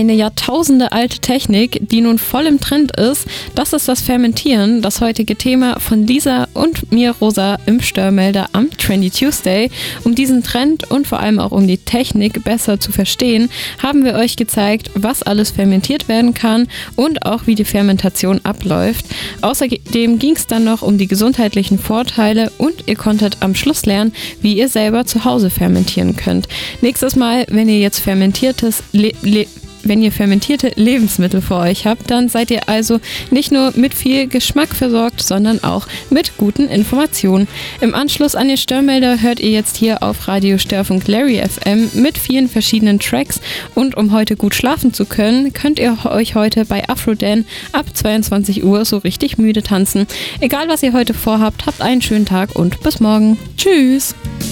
eine jahrtausendealte Technik, die nun voll im Trend ist. Das ist das Fermentieren, das heutige Thema von Lisa und mir, Rosa, im Störmelder am Trendy Tuesday. Um diesen Trend und vor allem auch um die Technik besser zu verstehen, haben wir euch gezeigt, was alles fermentiert werden kann und auch wie die Fermentation abläuft. Außerdem ging es dann noch um die gesundheitlichen Vorteile und ihr konntet am Schluss lernen, wie ihr selber zu Hause fermentieren könnt. Nächstes Mal, wenn ihr jetzt fermentierte Lebensmittel vor euch habt, dann seid ihr also nicht nur mit viel Geschmack versorgt, sondern auch mit guten Informationen. Im Anschluss an den Störmelder hört ihr jetzt hier auf Radio Störfunk Larry FM mit vielen verschiedenen Tracks und um heute gut schlafen zu können, könnt ihr euch heute bei Afrodan ab 22 Uhr so richtig müde tanzen. Egal was ihr heute vorhabt, habt einen schönen Tag und bis morgen. Tschüss!